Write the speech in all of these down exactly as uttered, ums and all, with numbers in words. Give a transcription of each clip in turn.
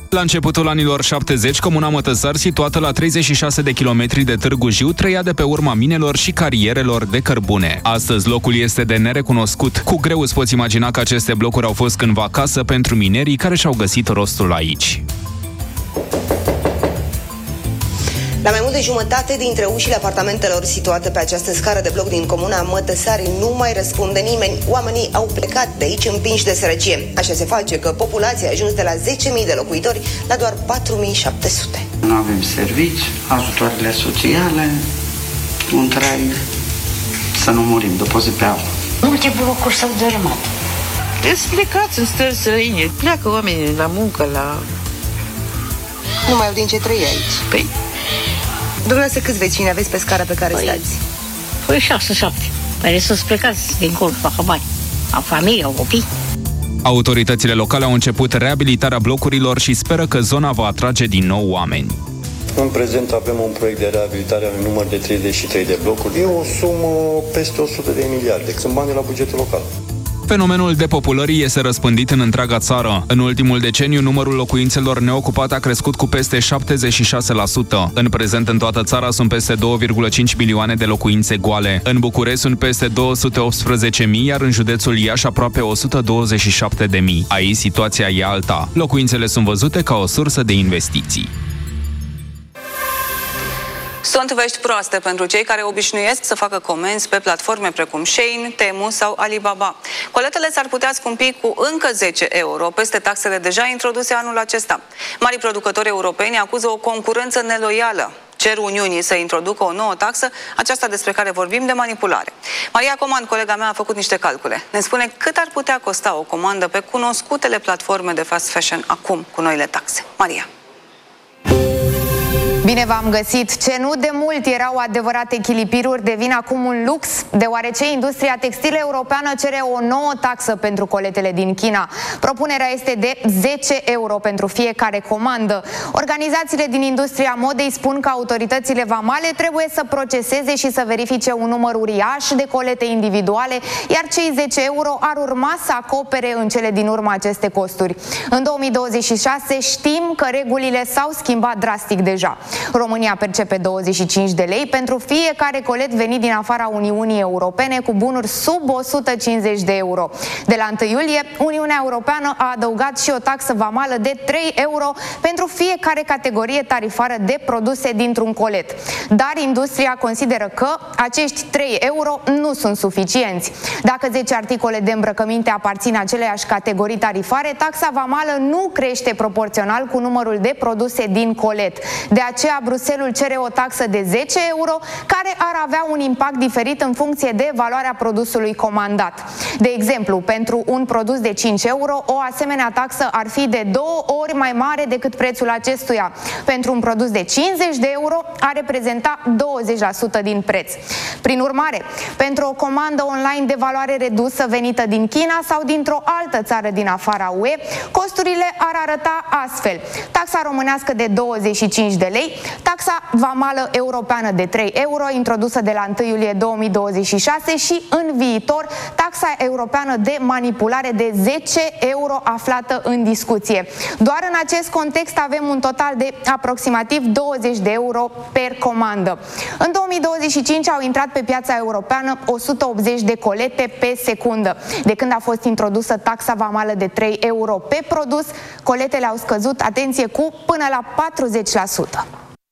La începutul anilor șaptezeci, comuna Mătăsar, situată la treizeci și șase de kilometri de Târgu Jiu, trăia de pe urma minelor și carierelor de cărbune. Astăzi locul este de nerecunoscut. Cu greu îți poți imagina că aceste blocuri au fost cândva casă pentru minerii care și-au găsit rostul aici. La mai mult de jumătate dintre ușile apartamentelor situate pe această scară de bloc din comuna Mătăsari nu mai răspunde nimeni. Oamenii au plecat de aici împinși de sărăcie. Așa se face că populația a ajuns de la zece mii de locuitori la doar patru mii șapte sute. Nu avem servici, ajutoarele sociale, un trai, să nu murim de o zi pe alta. Multe blocuri s-au dărâmat. Sunt plecați în stări străine. Pleacă oamenii la muncă, la... Nu mai au din ce trăi aici. Păi... Dumneavoastră câți vecini aveți pe scara pe care păi, stați? Păi șase, șapte. Păi să-ți plecați dincolo, facă bani. Au familie, au copii. Autoritățile locale au început reabilitarea blocurilor și speră că zona va atrage din nou oameni. În prezent avem un proiect de reabilitare a unui număr de treizeci și trei de blocuri. E o sumă peste o sută de miliarde. Sunt bani la bugetul local. Fenomenul depopulării este răspândit în întreaga țară. În ultimul deceniu, numărul locuințelor neocupate a crescut cu peste șaptezeci și șase la sută. În prezent, în toată țara sunt peste două virgulă cinci milioane de locuințe goale. În București sunt peste două sute optsprezece mii, iar în județul Iași aproape o sută douăzeci și șapte de mii. Aici situația e alta. Locuințele sunt văzute ca o sursă de investiții. Sunt vești proaste pentru cei care obișnuiesc să facă comenzi pe platforme precum Shein, Temu sau Alibaba. Coletele s-ar putea scumpi cu încă zece euro peste taxele deja introduse anul acesta. Marii producători europeni acuză o concurență neloială. Cer Uniunii să introducă o nouă taxă, aceasta despre care vorbim de manipulare. Maria Comand, colega mea, a făcut niște calcule. Ne spune cât ar putea costa o comandă pe cunoscutele platforme de fast fashion acum cu noile taxe. Maria. Bine v-am găsit! Ce nu de mult erau adevărate chilipiruri devin acum un lux, deoarece industria textilă europeană cere o nouă taxă pentru coletele din China. Propunerea este de zece euro pentru fiecare comandă. Organizațiile din industria modei spun că autoritățile vamale trebuie să proceseze și să verifice un număr uriaș de colete individuale, iar cei zece euro ar urma să acopere în cele din urmă aceste costuri. În două mii douăzeci și șase știm că regulile s-au schimbat drastic deja. România percepe douăzeci și cinci de lei pentru fiecare colet venit din afara Uniunii Europene cu bunuri sub o sută cincizeci de euro. De la întâi iulie, Uniunea Europeană a adăugat și o taxă vamală de trei euro pentru fiecare categorie tarifară de produse dintr-un colet. Dar industria consideră că acești trei euro nu sunt suficienți. Dacă zece articole de îmbrăcăminte aparțin aceleiași categorii tarifare, taxa vamală nu crește proporțional cu numărul de produse din colet. De aceea, Bruxelles cere o taxă de zece euro, care ar avea un impact diferit în funcție de valoarea produsului comandat. De exemplu, pentru un produs de cinci euro, o asemenea taxă ar fi de două ori mai mare decât prețul acestuia. Pentru un produs de cincizeci de euro, ar reprezenta douăzeci la sută din preț. Prin urmare, pentru o comandă online de valoare redusă venită din China sau dintr-o altă țară din afara U E, costurile ar arăta astfel: taxa românească de douăzeci și cinci de lei, taxa vamală europeană de trei euro, introdusă de la întâi iulie două mii douăzeci și șase și, în viitor, taxa europeană de manipulare de zece euro aflată în discuție. Doar în acest context avem un total de aproximativ douăzeci de euro per comandă. În două mii douăzeci și cinci au intrat pe piața europeană o sută optzeci de colete pe secundă. De când a fost introdusă taxa vamală de trei euro pe produs, coletele au scăzut, atenție, cu până la patruzeci la sută.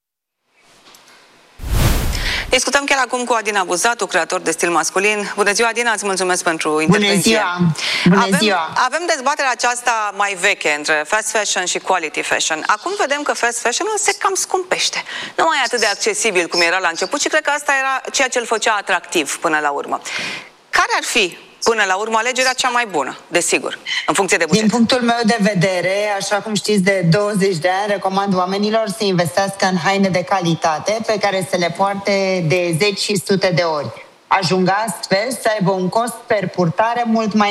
Discutăm chiar acum cu Adina Buzatu, creator de stil masculin. Bună ziua, Adina, îți mulțumesc pentru intervenție. Bună ziua! Bună avem, ziua! Avem dezbaterea aceasta mai veche între fast fashion și quality fashion. Acum vedem că fast fashion-ul se cam scumpește. Nu mai e atât de accesibil cum era la început și cred că asta era ceea ce îl făcea atractiv până la urmă. Care ar fi, până la urmă, alegerea cea mai bună, desigur, în funcție de buget? Din punctul meu de vedere, așa cum știți, de douăzeci de ani, recomand oamenilor să investească în haine de calitate pe care să le poarte de zeci și sute de ori. Ajung astfel să aibă un cost per purtare mult mai mic.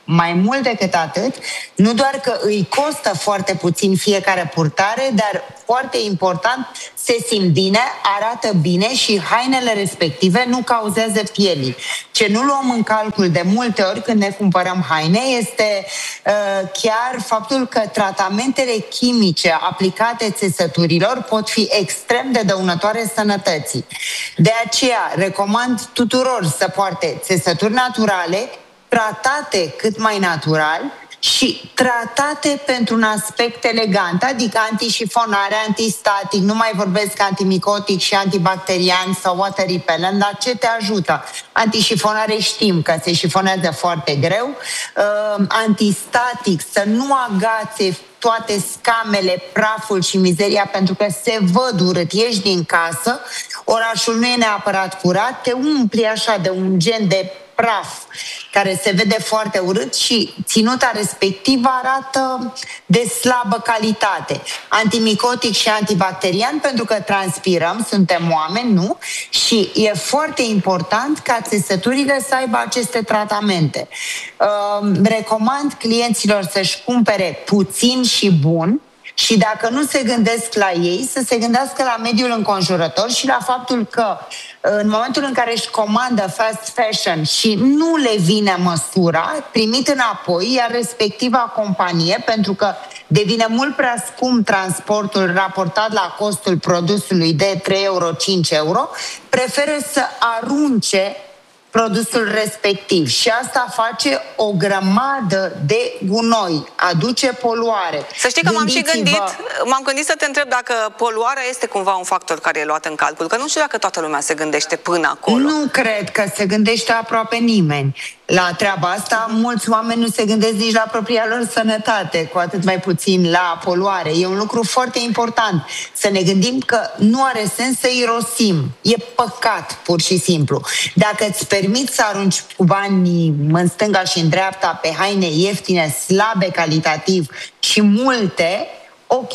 mai mult decât atât, nu doar că îi costă foarte puțin fiecare purtare, dar foarte important, se simt bine, arată bine și hainele respective nu cauzează pielii. Ce nu luăm în calcul de multe ori când ne cumpărăm haine este uh, chiar faptul că tratamentele chimice aplicate țesăturilor pot fi extrem de dăunătoare sănătății. De aceea recomand tuturor să poarte țesături naturale, tratate cât mai natural și tratate pentru un aspect elegant, adică antișifonare, antistatic, nu mai vorbesc antimicotic și antibacterian sau water repellent, dar ce te ajută? Antișifonare știm că se șifonează foarte greu, uh, antistatic, să nu agațe toate scamele, praful și mizeria, pentru că se văd urât, ieși din casă, orașul nu e neapărat curat, te umpli așa de un gen de praf care se vede foarte urât și ținuta respectivă arată de slabă calitate. Antimicotic și antibacterian pentru că transpirăm, suntem oameni, nu? Și e foarte important ca țesăturile să aibă aceste tratamente. Uh, recomand clienților să-și cumpere puțin și bun, și dacă nu se gândesc la ei, să se gândească la mediul înconjurător și la faptul că în momentul în care își comandă fast fashion și nu le vine măsura, trimit înapoi, iar respectiva companie, pentru că devine mult prea scump transportul raportat la costul produsului de trei euro, cinci euro, preferă să arunce produsul respectiv și asta face o grămadă de gunoi, aduce poluare. Să știi că m-am și gândit, m-am gândit să te întreb dacă poluarea este cumva un factor care e luat în calcul, că nu știu dacă toată lumea se gândește până acolo. Nu cred că se gândește aproape nimeni la treaba asta. Mulți oameni nu se gândesc nici la propria lor sănătate, cu atât mai puțin la poluare. E un lucru foarte important să ne gândim că nu are sens să irosim. E păcat, pur și simplu. Dacă îți permiți să arunci cu banii în stânga și în dreapta pe haine ieftine, slabe calitativ și multe, ok,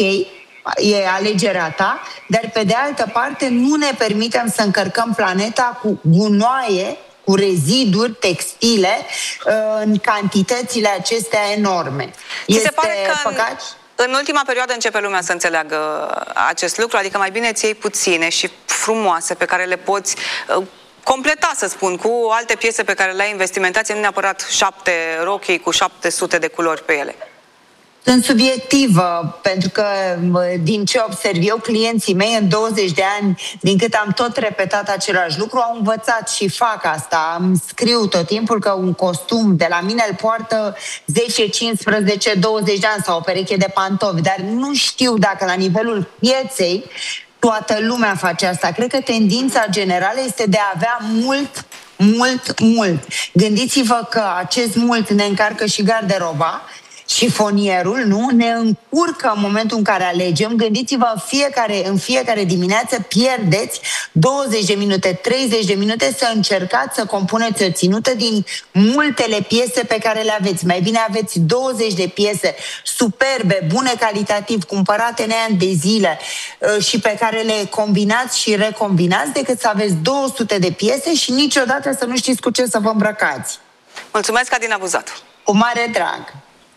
e alegerea ta, dar pe de altă parte nu ne permitem să încărcăm planeta cu gunoaie, cu reziduri textile în cantitățile acestea enorme. Ți este se pare că păcat? În, în ultima perioadă începe lumea să înțeleagă acest lucru, adică mai bine îți iei puține și frumoase pe care le poți uh, completa, să spun, cu alte piese pe care le-ai investimentație, nu neapărat șapte rochii cu șapte sute de culori pe ele. Sunt subiectivă, pentru că din ce observ eu, clienții mei în douăzeci de ani, din cât am tot repetat același lucru, au învățat și fac asta. Îmi scriu tot timpul că un costum de la mine îl poartă zece, cincisprezece, douăzeci de ani sau o pereche de pantofi, dar nu știu dacă la nivelul pieței toată lumea face asta. Cred că tendința generală este de a avea mult, mult, mult. Gândiți-vă că acest mult ne încarcă și garderoba, șifonierul, nu? Ne încurcă în momentul în care alegem. Gândiți-vă, în fiecare, în fiecare dimineață pierdeți douăzeci de minute, treizeci de minute să încercați să compuneți o ținută din multele piese pe care le aveți. Mai bine aveți douăzeci de piese superbe, bune calitativ, cumpărate în ani de zile și pe care le combinați și recombinați, decât să aveți două sute de piese și niciodată să nu știți cu ce să vă îmbrăcați. Mulțumesc, Adina Buzatu. Cu mare drag.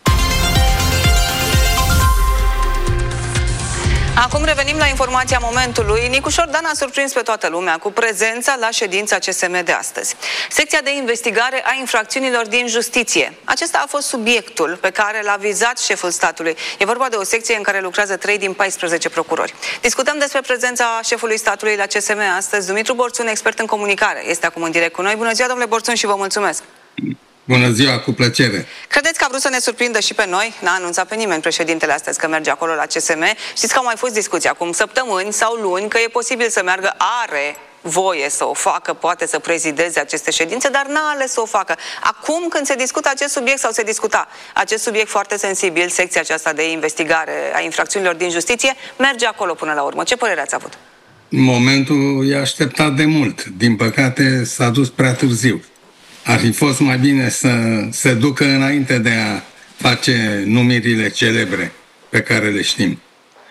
Acum revenim la informația momentului. Nicu Șordan a surprins pe toată lumea cu prezența la ședința C S M de astăzi. Secția de investigare a infracțiunilor din justiție. Acesta a fost subiectul pe care l-a vizat șeful statului. E vorba de o secție în care lucrează trei din paisprezece procurori. Discutăm despre prezența șefului statului la C S M astăzi. Dumitru Borțun, expert în comunicare, este acum în direct cu noi. Bună ziua, domnule Borțun, și vă mulțumesc! Bună ziua, cu plăcere. Credeți că a vrut să ne surprindă și pe noi? N-a anunțat pe nimeni președintele astăzi că merge acolo la C S M. Știți că au mai fost discuții acum săptămâni sau luni că e posibil să meargă, are voie să o facă, poate să prezideze aceste ședințe, dar n-a ales să o facă. Acum, când se discută acest subiect, sau se discuta acest subiect foarte sensibil, secția aceasta de investigare a infracțiunilor din justiție, merge acolo până la urmă. Ce părere ați avut? Momentul e așteptat de mult. Din păcate, s-a dus prea târziu. Ar fi fost mai bine să se ducă înainte de a face numirile celebre pe care le știm.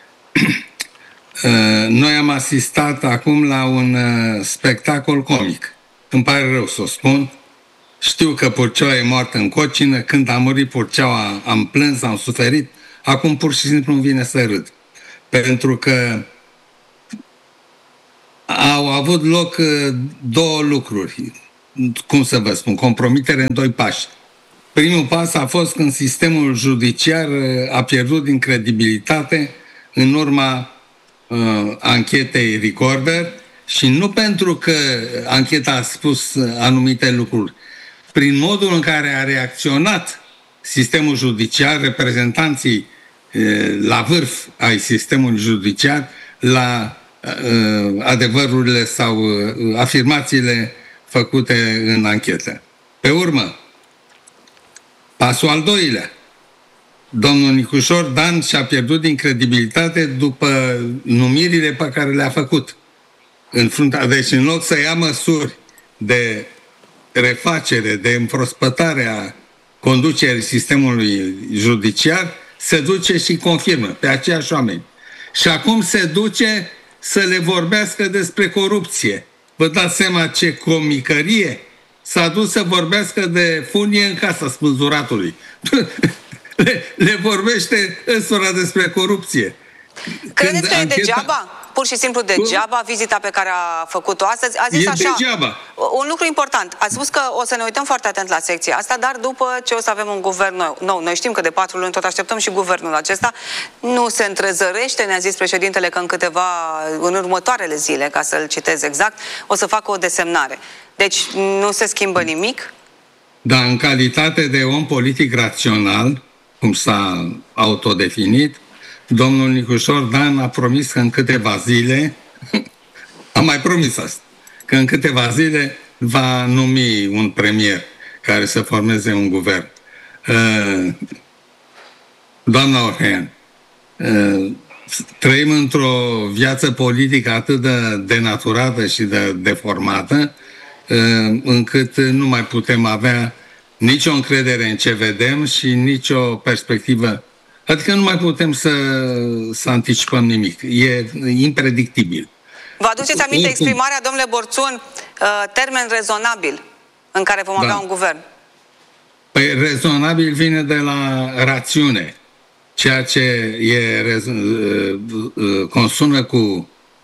Noi am asistat acum la un spectacol comic. Îmi pare rău să o spun, Știu că Purceaua e moartă în cocină, când a murit Purceaua am plâns, am suferit, acum pur și simplu îmi vine să râd. Pentru că au avut loc două lucruri, cum să vă spun, compromitere în doi pași. Primul pas a fost când sistemul judiciar a pierdut din credibilitate în urma uh, anchetei Recorder și nu pentru că ancheta a spus anumite lucruri, prin modul în care a reacționat sistemul judiciar, reprezentanții uh, la vârf ai sistemului judiciar, la uh, adevărurile sau uh, afirmațiile făcute în anchetă. Pe urmă, pasul al doilea. Domnul Nicușor Dan și-a pierdut din credibilitate după numirile pe care le-a făcut. În fruntea, deci în loc să ia măsuri de refacere, de împrospătare a conducerii sistemului judiciar, se duce și confirmă pe aceiași oameni. Și acum se duce să le vorbească despre corupție. Vă dați seama ce comicărie? S-a dus să vorbească de funie în casa spânzuratului. le, le vorbește ăstora despre corupție. Credeți că ancheta... e degeaba? Pur și simplu degeaba vizita pe care a făcut-o astăzi? A zis e așa, degeaba. Un lucru important. A spus că o să ne uităm foarte atent la secția asta, dar după ce o să avem un guvern nou. nou noi știm că de patru luni tot așteptăm și guvernul acesta. Nu se întrezărește, ne-a zis președintele, că în câteva, în următoarele zile, ca să-l citez exact, o să facă o desemnare. Deci nu se schimbă nimic? Da, în calitate de om politic rațional, cum s-a autodefinit, domnul Nicușor Dan a promis că în câteva zile, a mai promis asta, că în câteva zile va numi un premier care să formeze un guvern. Doamna Orhean, trăim într-o viață politică atât de denaturată și de deformată, încât nu mai putem avea nicio încredere în ce vedem și nicio perspectivă. Adică nu mai putem să, să anticipăm nimic. E impredictibil. Vă aduceți aminte exprimarea, domnule Borțun, termen rezonabil în care vom da. avea un guvern? Păi rezonabil vine de la rațiune. Ceea ce e consonă cu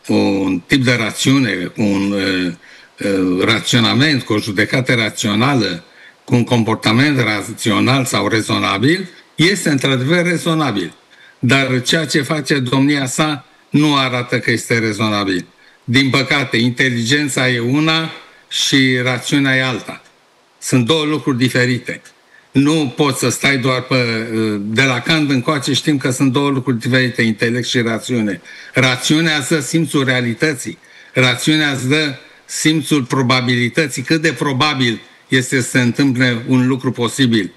un tip de rațiune, cu un raționament, cu o judecată rațională, cu un comportament rațional sau rezonabil, este într-adevăr rezonabil. Dar ceea ce face domnia sa nu arată că este rezonabil. Din păcate, inteligența e una și rațiunea e alta. Sunt două lucruri diferite. Nu poți să stai doar pe... De la Kant încoace știm că sunt două lucruri diferite, intelect și rațiune. Rațiunea îți dă simțul realității. Rațiunea îți dă simțul probabilității, cât de probabil este să se întâmple un lucru posibil.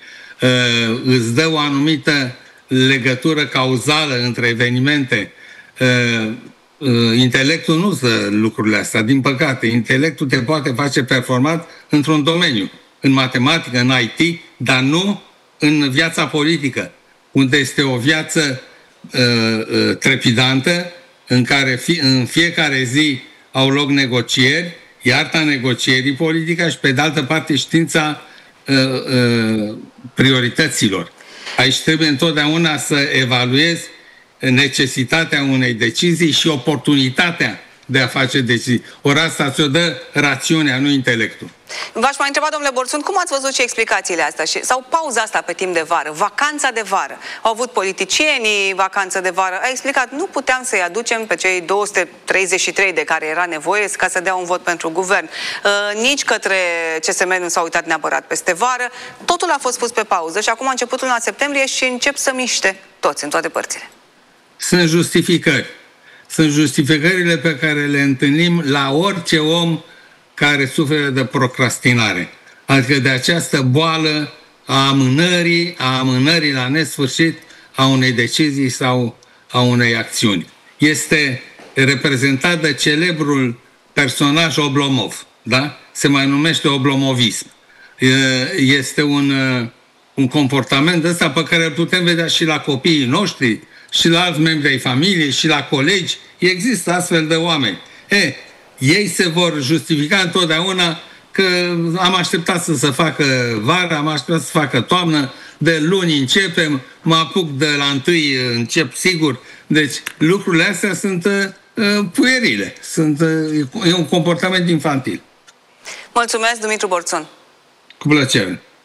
Uh, îți dă o anumită legătură cauzală între evenimente. Uh, uh, intelectul nu îți dă lucrurile astea, din păcate. Intelectul te poate face performant într-un domeniu, în matematică, în I T, dar nu în viața politică, unde este o viață uh, uh, trepidantă, în care fi, în fiecare zi au loc negocieri, e arta negocierii politica și, pe de altă parte, știința uh, uh, priorităților. Aici trebuie întotdeauna să evaluezi necesitatea unei decizii și oportunitatea de a face decizii. Ori asta ți-o dă rațiunea, nu intelectul. V-aș mai întreba, domnule Borțun, cum ați văzut și explicațiile astea? Și, sau pauza asta pe timp de vară, vacanța de vară. Au avut politicienii vacanță de vară. A explicat, nu puteam să-i aducem pe cei două sute treizeci și trei de care era nevoie ca să dea un vot pentru guvern. Uh, nici către C S M nu s-a uitat neapărat peste vară. Totul a fost pus pe pauză și acum a început luna septembrie și încep să miște toți, în toate părțile. Sunt justificări. Sunt justificările pe care le întâlnim la orice om care suferă de procrastinare. Adică de această boală a amânării, a amânării la nesfârșit a unei decizii sau a unei acțiuni. Este reprezentat de celebrul personaj Oblomov, da? Se mai numește oblomovism. Este un, un comportament ăsta pe care îl putem vedea și la copiii noștri, și la alți membri ai familiei, și la colegi. Există astfel de oameni. E, ei se vor justifica întotdeauna că că am așteptat să se facă vară, am așteptat să facă toamnă, de luni începem, mă apuc de la întâi, încep sigur. Deci lucrurile astea sunt uh, puerile, sunt, uh, e un comportament infantil. Mulțumesc, Dumitru Borțun. Cu plăcere.